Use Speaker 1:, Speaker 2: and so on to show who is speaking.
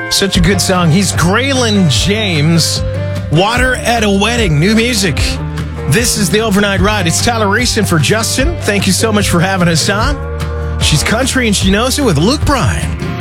Speaker 1: Such a good song. He's Graylin James. Water at a Wedding. New music. This is the Overnight Ride. It's Tyler Reese in for Justin. Thank you so much for having us on. She's country and she knows it with Luke Bryan.